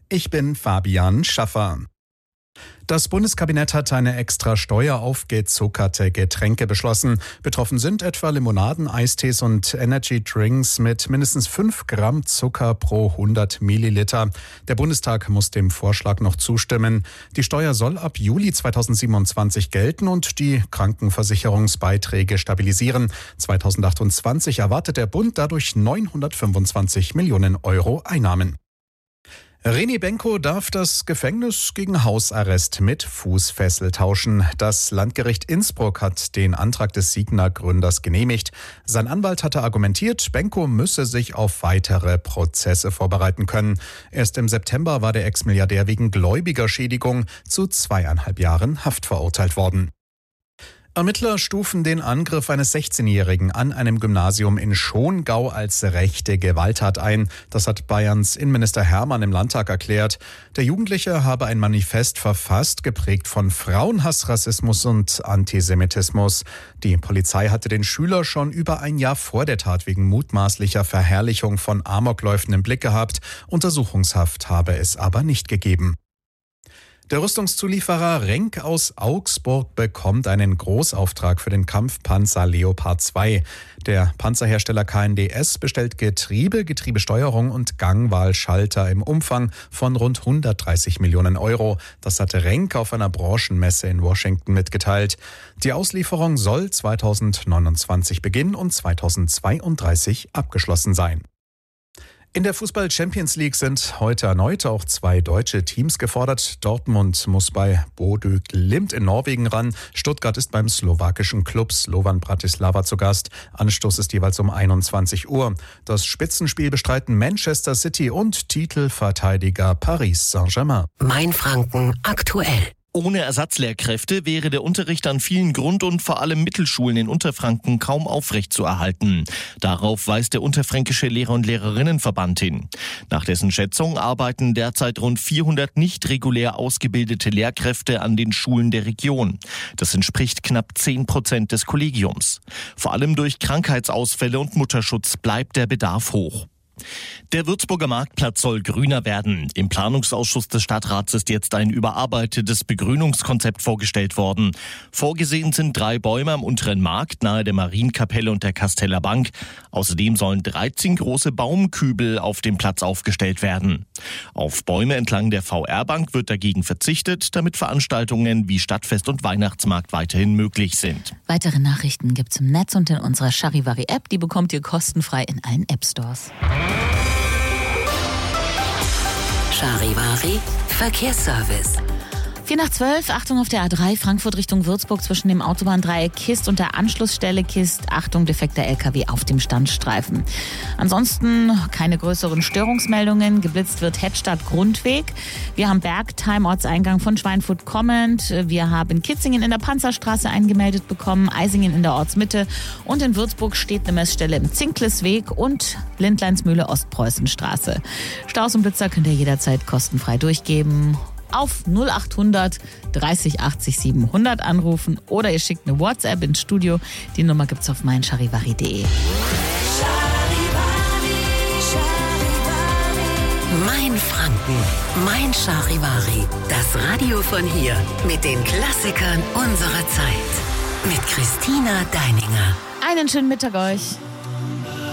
Ich bin Fabian Schaffer. Das Bundeskabinett hat eine extra Steuer auf gezuckerte Getränke beschlossen. Betroffen sind etwa Limonaden, Eistees und Energy Drinks mit mindestens 5 Gramm Zucker pro 100 Milliliter. Der Bundestag muss dem Vorschlag noch zustimmen. Die Steuer soll ab Juli 2027 gelten und die Krankenversicherungsbeiträge stabilisieren. 2028 erwartet der Bund dadurch 925 Millionen Euro Einnahmen. René Benko darf das Gefängnis gegen Hausarrest mit Fußfessel tauschen. Das Landgericht Innsbruck hat den Antrag des Signa-Gründers genehmigt. Sein Anwalt hatte argumentiert, Benko müsse sich auf weitere Prozesse vorbereiten können. Erst im September war der Ex-Milliardär wegen Gläubigerschädigung zu 2,5 Jahren Haft verurteilt worden. Ermittler stufen den Angriff eines 16-Jährigen an einem Gymnasium in Schongau als rechte Gewalttat ein. Das hat Bayerns Innenminister Hermann im Landtag erklärt. Der Jugendliche habe ein Manifest verfasst, geprägt von Frauenhass, Rassismus und Antisemitismus. Die Polizei hatte den Schüler schon über ein Jahr vor der Tat wegen mutmaßlicher Verherrlichung von Amokläufen im Blick gehabt. Untersuchungshaft habe es aber nicht gegeben. Der Rüstungszulieferer Renk aus Augsburg bekommt einen Großauftrag für den Kampfpanzer Leopard 2. Der Panzerhersteller KNDS bestellt Getriebe, Getriebesteuerung und Gangwahlschalter im Umfang von rund 130 Millionen Euro. Das hatte Renk auf einer Branchenmesse in Washington mitgeteilt. Die Auslieferung soll 2029 beginnen und 2032 abgeschlossen sein. In der Fußball-Champions League sind heute erneut auch 2 deutsche Teams gefordert. Dortmund muss bei Bodø Glimt in Norwegen ran. Stuttgart ist beim slowakischen Klub Slovan Bratislava zu Gast. Anstoß ist jeweils um 21 Uhr. Das Spitzenspiel bestreiten Manchester City und Titelverteidiger Paris Saint-Germain. Mainfranken aktuell. Ohne Ersatzlehrkräfte wäre der Unterricht an vielen Grund- und vor allem Mittelschulen in Unterfranken kaum aufrechtzuerhalten. Darauf weist der Unterfränkische Lehrer- und Lehrerinnenverband hin. Nach dessen Schätzung arbeiten derzeit rund 400 nicht regulär ausgebildete Lehrkräfte an den Schulen der Region. Das entspricht knapp 10% des Kollegiums. Vor allem durch Krankheitsausfälle und Mutterschutz bleibt der Bedarf hoch. Der Würzburger Marktplatz soll grüner werden. Im Planungsausschuss des Stadtrats ist jetzt ein überarbeitetes Begrünungskonzept vorgestellt worden. Vorgesehen sind 3 Bäume am unteren Markt nahe der Marienkapelle und der Kasteller Bank. Außerdem sollen 13 große Baumkübel auf dem Platz aufgestellt werden. Auf Bäume entlang der VR-Bank wird dagegen verzichtet, damit Veranstaltungen wie Stadtfest und Weihnachtsmarkt weiterhin möglich sind. Weitere Nachrichten gibt's im Netz und in unserer Charivari-App. Die bekommt ihr kostenfrei in allen App-Stores. Charivari Verkehrsservice. 4:12, Achtung auf der A3 Frankfurt Richtung Würzburg zwischen dem Autobahndreieck Kist und der Anschlussstelle Kist. Achtung, defekter LKW auf dem Standstreifen. Ansonsten keine größeren Störungsmeldungen. Geblitzt wird Hettstadt Grundweg. Wir haben Bergtheim, Ortseingang von Schweinfurt kommend. Wir haben Kitzingen in der Panzerstraße eingemeldet bekommen, Eisingen in der Ortsmitte. Und in Würzburg steht eine Messstelle im Zinklesweg und Lindleinsmühle Ostpreußenstraße. Staus und Blitzer könnt ihr jederzeit kostenfrei durchgeben. Auf 0800 30 80 700 anrufen oder ihr schickt eine WhatsApp ins Studio. Die Nummer gibt's auf meincharivari.de. Mainfranken, Mein Charivari. Das Radio von hier mit den Klassikern unserer Zeit. Mit Christina Deininger. Einen schönen Mittag euch.